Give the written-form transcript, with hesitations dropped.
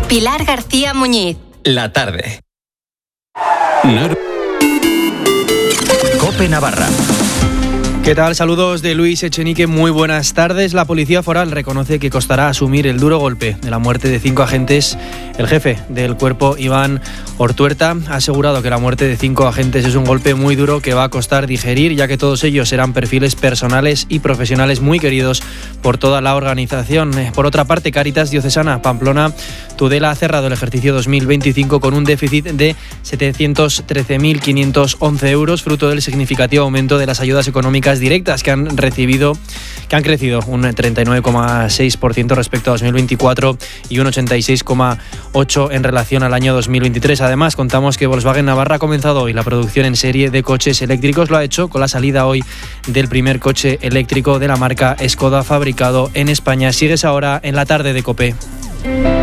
Pilar García Muñiz. La tarde. COPE Navarra. ¿Qué tal? Saludos de Luis Echenique, muy buenas tardes. La Policía Foral reconoce que costará asumir el duro golpe de la muerte de 5 agentes. El jefe del cuerpo, Iván Ortuerta, ha asegurado que la muerte de 5 agentes es un golpe muy duro que va a costar digerir, ya que todos ellos serán perfiles personales y profesionales muy queridos por toda la organización. Por otra parte, Cáritas Diocesana Pamplona Tudela ha cerrado el ejercicio 2025 con un déficit de 713.511 euros, fruto del significativo aumento de las ayudas económicas directas que han crecido un 39,6% respecto a 2024 y un 86,8% en relación al año 2023. Además, contamos que Volkswagen Navarra ha comenzado hoy la producción en serie de coches eléctricos. Lo ha hecho con la salida hoy del primer coche eléctrico de la marca Skoda fabricado en España. Sigues ahora en la tarde de COPE.